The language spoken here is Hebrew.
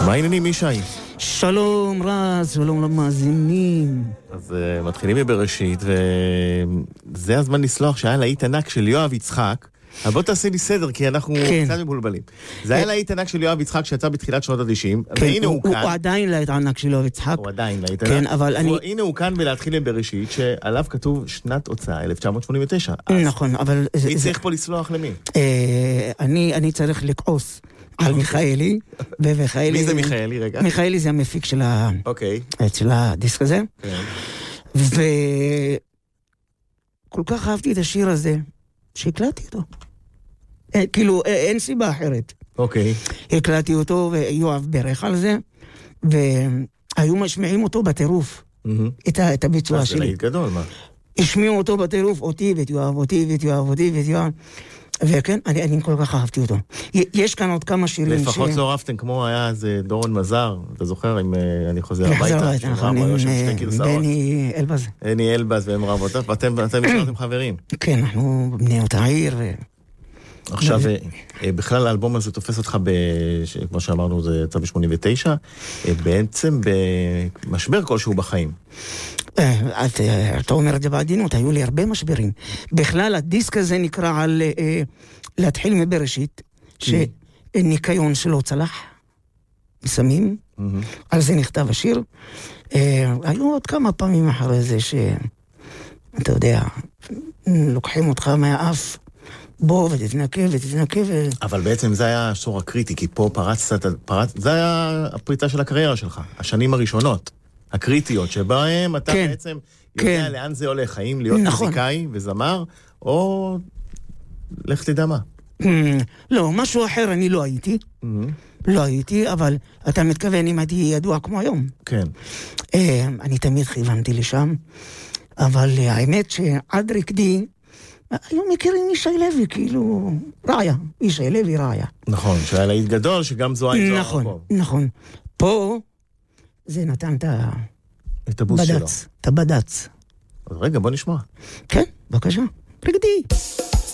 מה העניינים, ישי? שלום רז, שלום למאזינים. אז מתחילים מבראשית, וזה הזמן לסלוח שהיה להיט ענק של יואב יצחק. אבל בוא תעשה לי סדר, כי אנחנו קצת מבולבלים. זה היה להיט ענק של יואב יצחק שיצא בתחילת שנות ה-90, והנה הוא כאן. הוא עדיין להיט ענק של יואב יצחק. הוא עדיין להיט ענק. כן, אבל אני... הנה הוא כאן בלהתחיל מבראשית, שעליו כתוב שנת הוצאה, 1989. נכון, אבל... מי צריך פה לסלוח למי? אני צריך לכעוס על מיכאלי, ומיכאלי... מי זה מיכאלי, רגע? מיכאלי זה המפיק של הדיסק הזה. וכל כך אהבתי את השיר הזה, שהקלטתי אותו. כאילו, אין סיבה אחרת. אוקיי. הקלטתי אותו, ויואב ברך על זה, והיו משמיעים אותו בטירוף, את הביצוע שלי. זה להיט גדול, מה? השמיעו אותו בטירוף, אותי ואת יואב, וכן, אני כל כך אהבתי אותו. יש כאן עוד כמה שירים לפחות לא אהבתם, כמו היה איזה דורון מזר, אתה זוכר, אם אני חוזר הביתה, בני אלבז. בני אלבז והם רבותיו, ואתם נשארתם חברים. כן, אנחנו בני אותה העיר. עכשיו, בכלל האלבום הזה תופס אותך, כמו שאמרנו, זה יצא ב-89, בעצם במשבר כלשהו בחיים. אתה אומר את זה בעדינות, היו לי הרבה משברים. בכלל, הדיסק הזה נקרא על להתחיל מבראשית, שניקיון שלא צלח, מסמים, על זה נכתב השיר. היו עוד כמה פעמים אחרי זה, שאתה יודע, לוקחים אותך מהאף, בוא ותתנקה. אבל בעצם זה היה השור הקריטי, כי פה זה היה הפריצה של הקריירה שלך, השנים הראשונות. הקריטיות, שבהם אתה בעצם יודע לאן זה הולך, האם להיות מוזיקאי וזמר, או לך תדע מה. לא, משהו אחר אני לא הייתי. לא הייתי, אבל אתה מתכוון אם הייתי ידוע כמו היום. כן. אני תמיד כיוונתי לשם, אבל האמת שעד רקדי, היו מכירים ישי לוי, כאילו, רעיה. ישי לוי רעיה. נכון, שהיה להיט גדול, שגם זו הייתה... נכון. פה... זה נתן את הבוס שלו. את הבדץ. אז רגע, בוא נשמע. כן, בבקשה. רקדי.